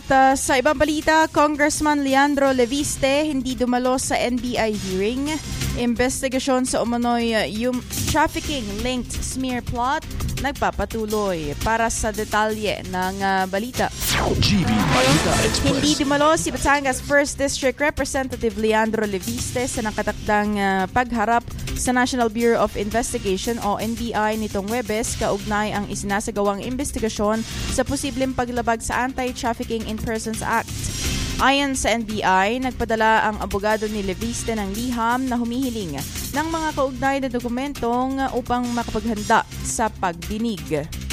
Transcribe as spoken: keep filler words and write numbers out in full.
uh, sa ibang balita, Congressman Leandro Leviste hindi dumalo sa N B I hearing. Investigasyon sa umano'y uh, yung trafficking-linked smear plot nagpapatuloy. Para sa detalye ng uh, balita. G B Balita Express. Hindi dumalo si Batangas first District Representative Leandro Leviste sa nakatakdang uh, pagharap sa National Bureau of Investigation o N B I nitong Huwebes kaugnay ang isinasagawang investigasyon sa posibleng paglabag sa Anti-Trafficking in Persons Act. Ayon sa N B I, nagpadala ang abogado ni Leviste ng liham na humihiling ng mga kaugnay na dokumentong upang makapaghanda sa pagdinig.